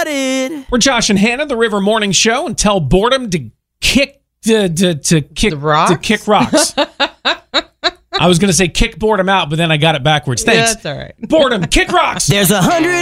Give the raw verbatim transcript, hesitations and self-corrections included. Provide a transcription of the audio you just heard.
started. We're Josh and Hannah, the River Morning Show, and tell boredom to kick to to, to kick The rocks? to kick rocks. I was going to say kick boredom out, but then I got it backwards. Thanks. Yeah, that's all right. Boredom, kick rocks. There's a hundred